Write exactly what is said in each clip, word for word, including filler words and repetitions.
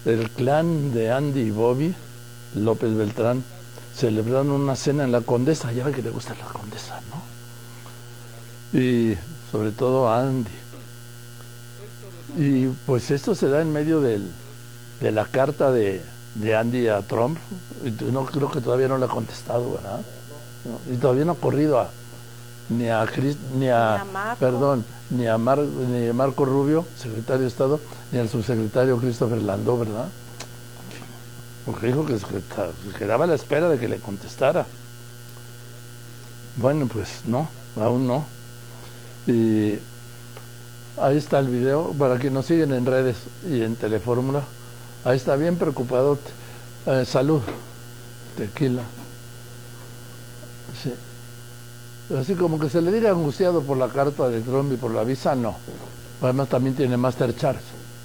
el clan de Andy y Bobby López Beltrán celebraron una cena en la Condesa. Ya ve que le gusta la Condesa, ¿no? Y sobre todo a Andy. Y pues esto se da en medio del, de la carta de, de Andy a Trump. No creo que todavía no le ha contestado, ¿verdad? No, y todavía no ha corrido a ni a Chris, ni a, ni a perdón, ni a, Mar, ni a Marco Rubio, secretario de Estado, ni al subsecretario Christopher Landó, ¿verdad? Porque dijo que se quedaba a la espera de que le contestara. Bueno, pues no, aún no. Y ahí está el video, para quienes nos siguen en redes y en Telefórmula. Ahí está bien preocupado. Eh, salud, tequila. Sí. Así como que se le diga angustiado por la carta de Trump y por la visa, no. Además también tiene Mastercard.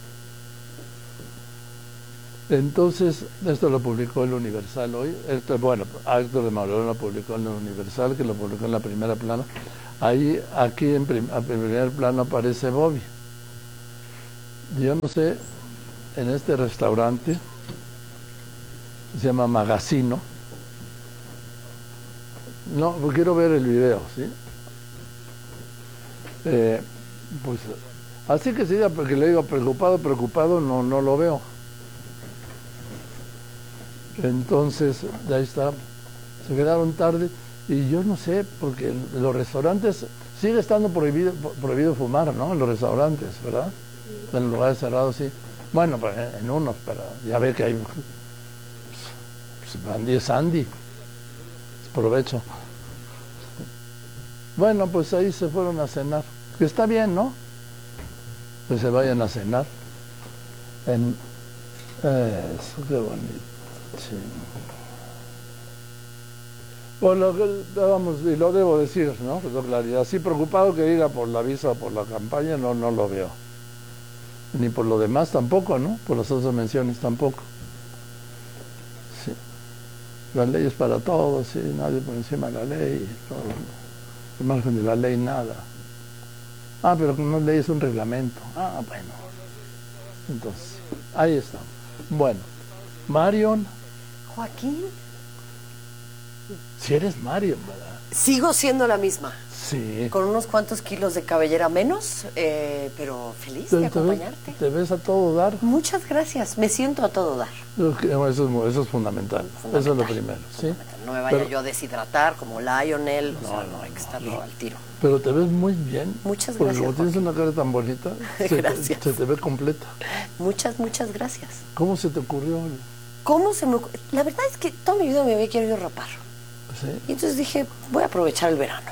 Entonces, esto lo publicó el Universal hoy. Esto, bueno, Héctor de Mauleón lo publicó en el Universal, que lo publicó en la primera plana. Ahí, aquí en, prim, en primer plano aparece Bobby. Yo no sé, en este restaurante, se llama Magazino. No, pues quiero ver el video, ¿sí? Eh, pues, así que sí, porque le digo preocupado, preocupado, no, no lo veo. Entonces, ahí está, se quedaron tarde y yo no sé, porque en los restaurantes sigue estando prohibido, prohibido fumar, ¿no? En los restaurantes, ¿verdad? En los lugares cerrados, sí. Bueno, pues en unos, pero ya ve que hay... Pues, Andy es Andy. Provecho. Bueno, pues ahí se fueron a cenar. Que está bien, ¿no? Pues se vayan a cenar. En... Eso, qué bonito. Sí. Bueno, vamos, y lo debo decir, ¿no? Pues con claridad. Sí, preocupado que diga por la visa o por la campaña, no, no lo veo. Ni por lo demás tampoco, ¿no? Por las otras menciones tampoco. Sí. Las leyes para todos, sí, nadie por encima de la ley, todo. Al margen de la ley, nada. Ah, pero no es ley, es un reglamento. Ah, bueno. Entonces, ahí está. Bueno, Marion. Joaquín. Si eres Marion, ¿verdad? Sigo siendo la misma. Sí. Con unos cuantos kilos de cabellera menos, eh, pero feliz te, de acompañarte. Te ves, te ves a todo dar. Muchas gracias, me siento a todo dar. Eso es, eso es fundamental. fundamental. Eso es lo primero. ¿Sí? No me vaya pero, yo a deshidratar como Lionel. No, o sea, no, no hay que estar no. al tiro. Pero te ves muy bien. Muchas porque gracias. Porque como tienes una cara tan bonita, se gracias. te, se te ve completa. Muchas, muchas gracias. ¿Cómo se te ocurrió? ¿Cómo se me ocurrió? La verdad es que toda mi vida me había querido rapar. ¿Sí? Y entonces dije, voy a aprovechar el verano.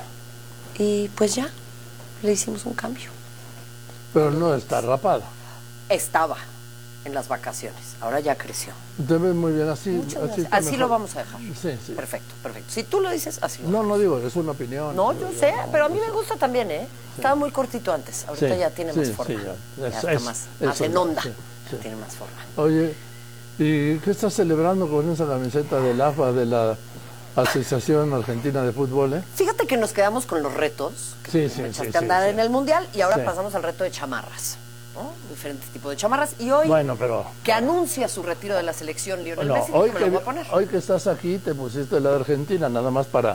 Y pues ya, le hicimos un cambio. Pero no está rapada. Estaba en las vacaciones, ahora ya creció. Te ves muy bien así. Así, así lo vamos a dejar. Sí, sí. Perfecto, perfecto. Si tú lo dices, así lo No, no digo, es una opinión. No, yo sé, no, pero a mí me gusta también, ¿eh? Sí. Estaba muy cortito antes, ahorita sí, ya tiene más sí, forma. Sí, ya. Es, ya está es, más, más eso, en onda, sí, sí. Ya tiene más forma. Oye, ¿y qué estás celebrando con esa camiseta del A F A, de la Asociación Argentina de Fútbol, eh? Fíjate que nos quedamos con los retos que sí, sí, echaste sí, a andar sí, en sí. el Mundial y ahora sí. pasamos al reto de chamarras, ¿no? Diferentes tipos de chamarras. Y hoy, bueno, pero, que anuncia su retiro de la selección Lionel no, Messi, hoy me que, lo voy a poner. Hoy que estás aquí te pusiste la de Argentina, nada más para...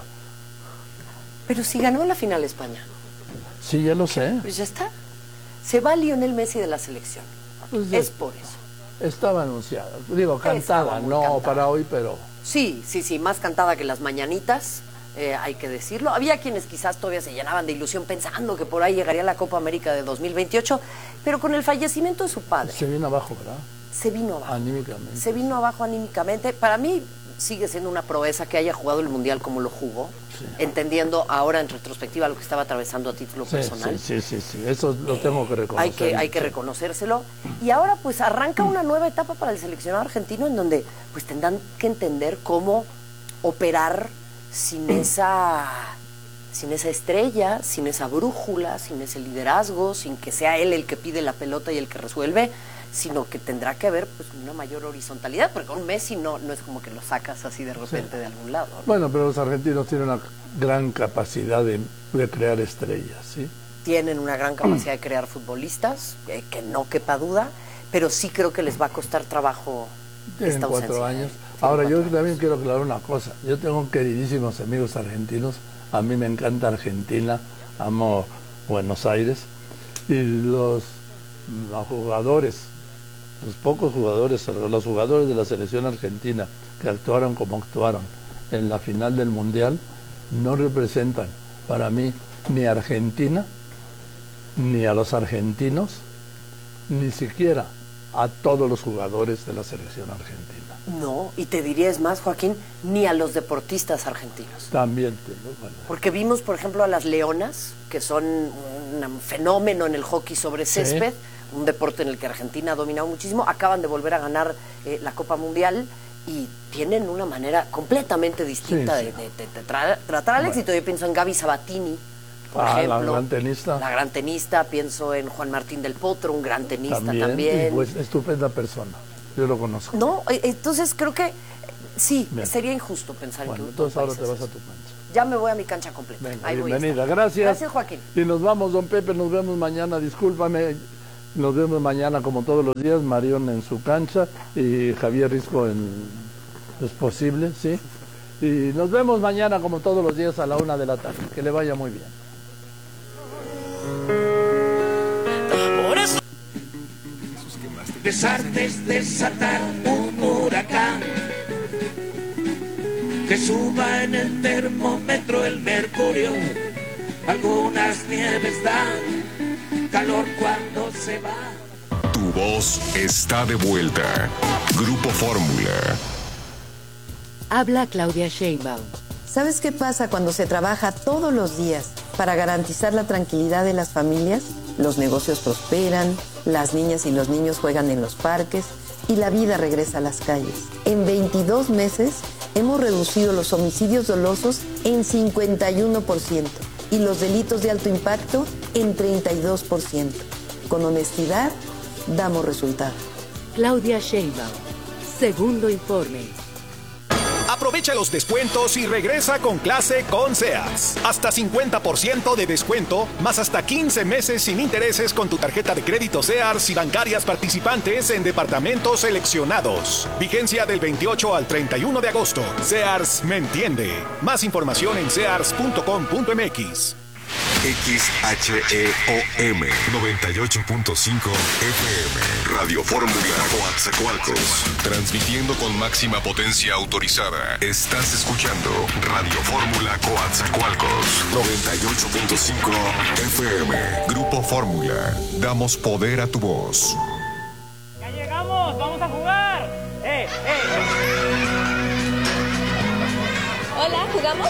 Pero si ganó la final España. Sí, ya lo sé. Pues ya está. Se va Lionel Messi de la selección. Pues es por eso. Estaba anunciada, digo, cantada, no cantada. Para hoy, pero... Sí, sí, sí, más cantada que las mañanitas, eh, hay que decirlo. Había quienes quizás todavía se llenaban de ilusión pensando que por ahí llegaría la Copa América de dos mil veintiocho, pero con el fallecimiento de su padre... Se vino abajo, ¿verdad? Se vino abajo. Anímicamente. Se vino abajo anímicamente. Para mí sigue siendo una proeza que haya jugado el Mundial como lo jugó, sí. Entendiendo ahora en retrospectiva lo que estaba atravesando a título sí, personal. Sí, sí, sí, sí, eso lo tengo que reconocer. Hay que, hay que reconocérselo. Y ahora pues arranca una nueva etapa para el seleccionado argentino en donde pues tendrán que entender cómo operar sin esa, sin esa estrella, sin esa brújula, sin ese liderazgo, sin que sea él el que pide la pelota y el que resuelve, sino que tendrá que haber pues una mayor horizontalidad, porque con Messi no, no es como que lo sacas así de repente sí. de algún lado, ¿no? Bueno, pero los argentinos tienen una gran capacidad de, de crear estrellas, ¿sí? Tienen una gran capacidad de crear futbolistas, eh, que no quepa duda, pero sí creo que les va a costar trabajo Tienen esta ausencia. cuatro años. Tienen Ahora, cuatro yo años. también quiero aclarar una cosa. Yo tengo queridísimos amigos argentinos. A mí me encanta Argentina. Amo Buenos Aires. Y los, los jugadores, los pocos jugadores, los jugadores de la selección argentina que actuaron como actuaron en la final del Mundial, no representan para mí ni a Argentina, ni a los argentinos, ni siquiera a todos los jugadores de la selección argentina. No, y te diría es más, Joaquín, ni a los deportistas argentinos. También tengo, bueno. Porque vimos, por ejemplo, a las leonas, que son un fenómeno en el hockey sobre césped, sí. Un deporte en el que Argentina ha dominado muchísimo, acaban de volver a ganar eh, la Copa Mundial y tienen una manera completamente distinta sí, sí. de, de, de, de tra tratar al bueno. éxito. Yo pienso en Gaby Sabatini, por ah, ejemplo. La gran tenista. La gran tenista, pienso en Juan Martín del Potro, un gran tenista también. también. Y pues estupenda persona, yo lo conozco. No, entonces creo que sí, bien. Sería injusto pensar bueno, que... entonces ahora te vas a tu cancha. Ya me voy a mi cancha completa. Venga, Ahí bienvenida, gracias. Gracias, Joaquín. Y nos vamos, don Pepe, nos vemos mañana, discúlpame, nos vemos mañana como todos los días, Marión en su cancha y Javier Risco en... es posible, ¿sí? Y nos vemos mañana como todos los días a la una de la tarde. Que le vaya muy bien. Por eso. Besarte es desatar un huracán que suba en el termómetro el mercurio. Algunas nieves dan calor cuando se va. Tu voz está de vuelta. Grupo Fórmula. Habla Claudia Sheinbaum. ¿Sabes qué pasa cuando se trabaja todos los días para garantizar la tranquilidad de las familias? Los negocios prosperan, las niñas y los niños juegan en los parques y la vida regresa a las calles. En veintidós meses hemos reducido los homicidios dolosos en cincuenta y uno por ciento y los delitos de alto impacto en treinta y dos por ciento. Con honestidad, damos resultados. Claudia Sheinbaum. Segundo informe. Aprovecha los descuentos y regresa con clase con Sears. Hasta cincuenta por ciento de descuento, más hasta quince meses sin intereses con tu tarjeta de crédito Sears y bancarias participantes en departamentos seleccionados. Vigencia del veintiocho al treinta y uno de agosto. Sears me entiende. Más información en sears punto com punto m x. X H E O M noventa y ocho punto cinco F M Radio Fórmula Coatzacoalcos, transmitiendo con máxima potencia autorizada. Estás escuchando Radio Fórmula Coatzacoalcos noventa y ocho punto cinco F M. Grupo Fórmula, damos poder a tu voz. Ya llegamos, vamos a jugar. Eh, eh. Hola, ¿jugamos?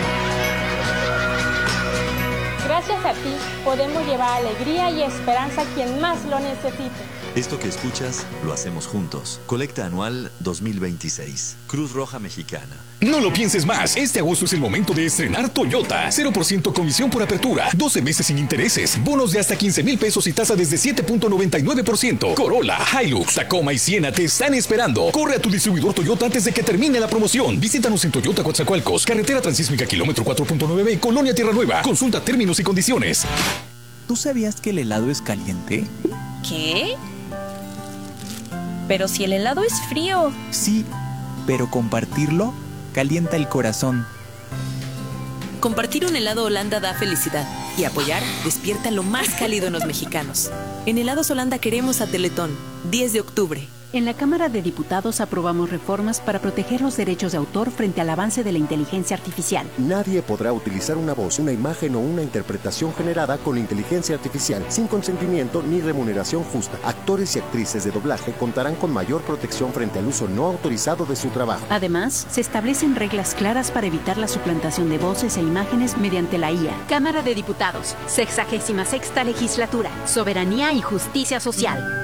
Gracias a ti, podemos llevar alegría y esperanza a quien más lo necesite. Esto que escuchas, lo hacemos juntos. Colecta anual dos mil veintiséis. Cruz Roja Mexicana. No lo pienses más. Este agosto es el momento de estrenar Toyota. cero por ciento comisión por apertura. doce meses sin intereses. Bonos de hasta quince mil pesos y tasa desde siete punto noventa y nueve por ciento. Corolla, Hilux, Tacoma y Siena te están esperando. Corre a tu distribuidor Toyota antes de que termine la promoción. Visítanos en Toyota Coatzacoalcos, carretera transísmica kilómetro cuatro punto nueve, Colonia Tierra Nueva. Consulta términos y condiciones. ¿Tú sabías que el helado es caliente? ¿Qué? Pero si el helado es frío. Sí, pero compartirlo calienta el corazón. Compartir un helado Holanda da felicidad y apoyar despierta lo más cálido en los mexicanos. En Helados Holanda queremos a Teletón, diez de octubre. En la Cámara de Diputados aprobamos reformas para proteger los derechos de autor frente al avance de la inteligencia artificial. Nadie podrá utilizar una voz, una imagen o una interpretación generada con inteligencia artificial sin consentimiento ni remuneración justa. Actores y actrices de doblaje contarán con mayor protección frente al uso no autorizado de su trabajo. Además, se establecen reglas claras para evitar la suplantación de voces e imágenes mediante la I A. Cámara de Diputados, sexagésima sexta legislatura, soberanía y justicia social.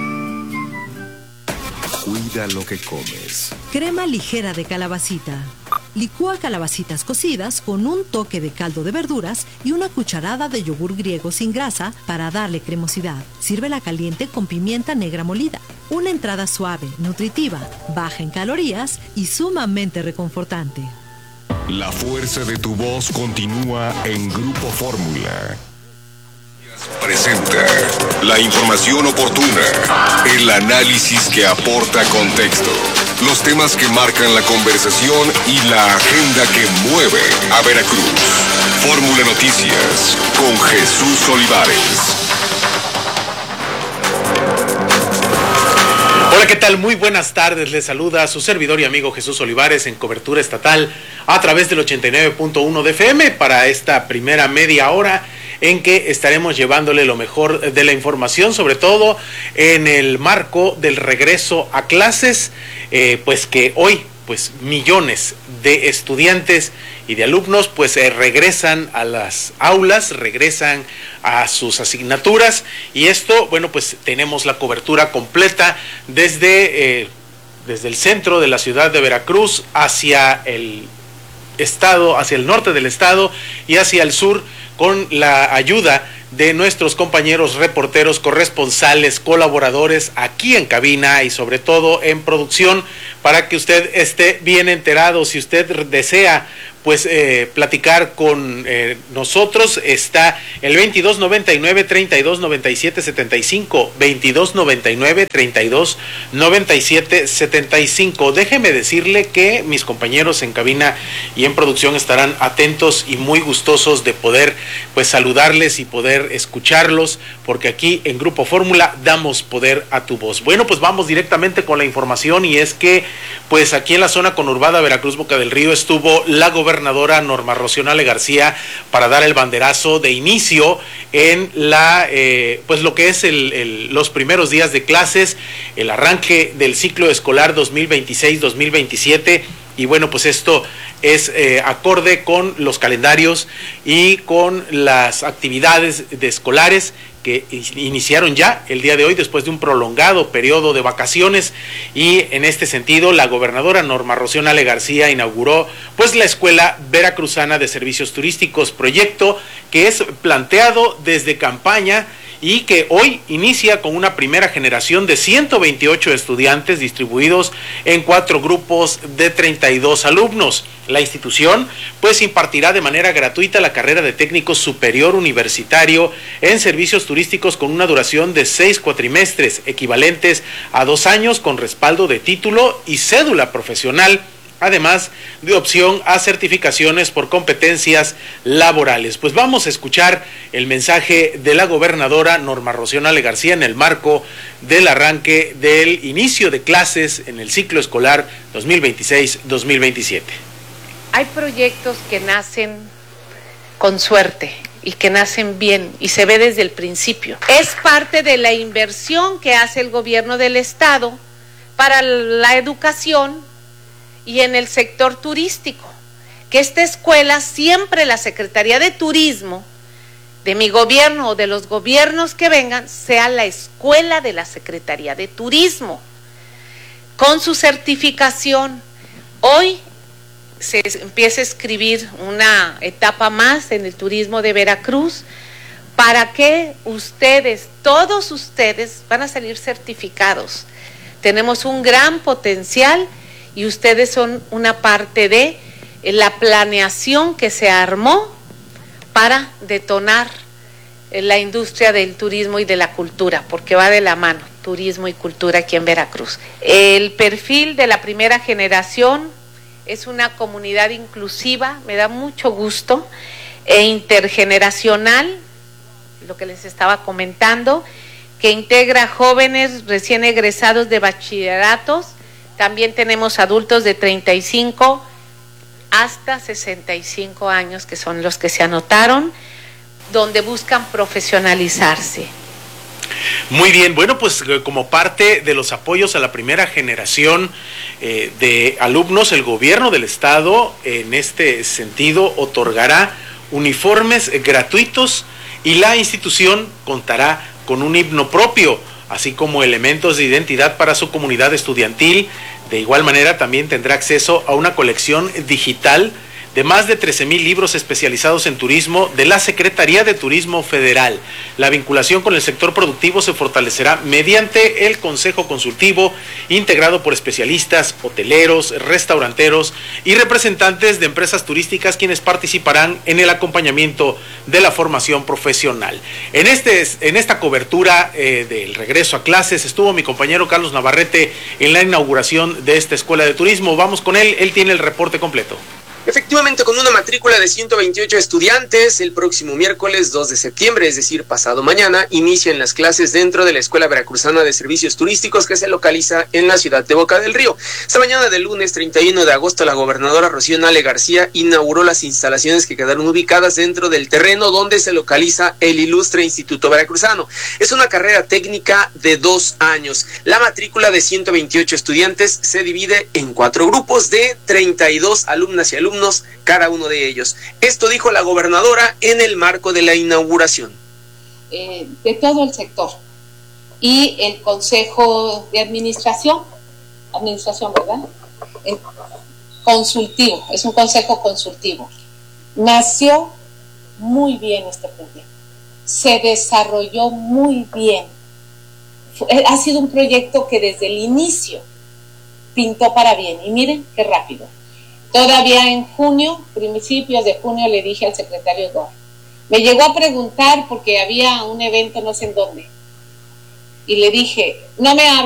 Cuida lo que comes. Crema ligera de calabacita. Licúa calabacitas cocidas con un toque de caldo de verduras y una cucharada de yogur griego sin grasa para darle cremosidad. Sírvela caliente con pimienta negra molida. Una entrada suave, nutritiva, baja en calorías y sumamente reconfortante. La fuerza de tu voz continúa en Grupo Fórmula. Presenta la información oportuna, el análisis que aporta contexto, los temas que marcan la conversación y la agenda que mueve a Veracruz. Fórmula Noticias con Jesús Olivares. Hola, ¿qué tal? Muy buenas tardes. Les saluda a su servidor y amigo Jesús Olivares en cobertura estatal a través del ochenta y nueve punto uno de F M para esta primera media hora en que estaremos llevándole lo mejor de la información, sobre todo en el marco del regreso a clases, eh, pues que hoy pues millones de estudiantes y de alumnos pues eh, regresan a las aulas, regresan a sus asignaturas, y esto, bueno, pues tenemos la cobertura completa desde, eh, desde el centro de la ciudad de Veracruz hacia el estado, hacia el norte del estado y hacia el sur, con la ayuda de nuestros compañeros reporteros, corresponsales, colaboradores aquí en cabina y sobre todo en producción, para que usted esté bien enterado. Si usted desea pues eh, platicar con eh, nosotros, está el veintidós noventa y nueve, treinta y dos noventa y siete, setenta y cinco, veintidós noventa y nueve, treinta y dos noventa y siete, setenta y cinco. Déjeme decirle que mis compañeros en cabina y en producción estarán atentos y muy gustosos de poder pues saludarles y poder escucharlos, porque aquí en Grupo Fórmula damos poder a tu voz. Bueno, pues vamos directamente con la información, y es que pues aquí en la zona conurbada Veracruz Boca del Río estuvo la gobernadora gobernadora Norma Rocío Nale García para dar el banderazo de inicio en la eh, pues lo que es el, el, los primeros días de clases, el arranque del ciclo escolar dos mil veintiséis dos mil veintisiete, y bueno, pues esto es eh, acorde con los calendarios y con las actividades de escolares que iniciaron ya el día de hoy después de un prolongado periodo de vacaciones. Y en este sentido la gobernadora Norma Rocío Nale García inauguró pues la Escuela Veracruzana de Servicios Turísticos, proyecto que es planteado desde campaña y que hoy inicia con una primera generación de ciento veintiocho estudiantes distribuidos en cuatro grupos de treinta y dos alumnos. La institución pues impartirá de manera gratuita la carrera de técnico superior universitario en servicios turísticos con una duración de seis cuatrimestres, equivalentes a dos años, con respaldo de título y cédula profesional, además de opción a certificaciones por competencias laborales. Pues vamos a escuchar el mensaje de la gobernadora Norma Rocío Nale García en el marco del arranque del inicio de clases en el ciclo escolar dos mil veintiséis dos mil veintisiete. Hay proyectos que nacen con suerte y que nacen bien y se ve desde el principio. Es parte de la inversión que hace el gobierno del estado para la educación y en el sector turístico, que esta escuela siempre la Secretaría de Turismo de mi gobierno o de los gobiernos que vengan sea la escuela de la Secretaría de Turismo con su certificación. Hoy se empieza a escribir una etapa más en el turismo de Veracruz para que ustedes, todos ustedes van a salir certificados. Tenemos un gran potencial y ustedes son una parte de la planeación que se armó para detonar la industria del turismo y de la cultura, porque va de la mano, turismo y cultura aquí en Veracruz. El perfil de la primera generación es una comunidad inclusiva, me da mucho gusto, e intergeneracional, lo que les estaba comentando, que integra jóvenes recién egresados de bachilleratos. También tenemos adultos de treinta y cinco hasta sesenta y cinco años, que son los que se anotaron, donde buscan profesionalizarse. Muy bien, bueno, pues como parte de los apoyos a la primera generación eh, de alumnos, el gobierno del estado en este sentido otorgará uniformes gratuitos y la institución contará con un himno propio, así como elementos de identidad para su comunidad estudiantil. De igual manera también tendrá acceso a una colección digital de más de trece mil libros especializados en turismo de la Secretaría de Turismo Federal. La vinculación con el sector productivo se fortalecerá mediante el Consejo Consultivo, integrado por especialistas, hoteleros, restauranteros y representantes de empresas turísticas, quienes participarán en el acompañamiento de la formación profesional. En, este, en esta cobertura eh, del regreso a clases estuvo mi compañero Carlos Navarrete en la inauguración de esta escuela de turismo. Vamos con él, él tiene el reporte completo. Efectivamente, con una matrícula de ciento veintiocho estudiantes, el próximo miércoles dos de septiembre, es decir, pasado mañana, inician las clases dentro de la Escuela Veracruzana de Servicios Turísticos, que se localiza en la ciudad de Boca del Río. Esta mañana del lunes treinta y uno de agosto, la gobernadora Rocío Nale García inauguró las instalaciones que quedaron ubicadas dentro del terreno donde se localiza el ilustre Instituto Veracruzano. Es una carrera técnica de dos años. La matrícula de ciento veintiocho estudiantes se divide en cuatro grupos de treinta y dos alumnas y alumnos cada uno de ellos. Esto dijo la gobernadora en el marco de la inauguración. Eh, de todo el sector y el Consejo de Administración, Administración, ¿verdad? Eh, consultivo, es un consejo consultivo. Nació muy bien este proyecto, se desarrolló muy bien. Fue, ha sido un proyecto que desde el inicio pintó para bien, y miren qué rápido. Todavía en junio, principios de junio, le dije al secretario Dor. Me llegó a preguntar porque había un evento no sé en dónde. Y le dije, no me hables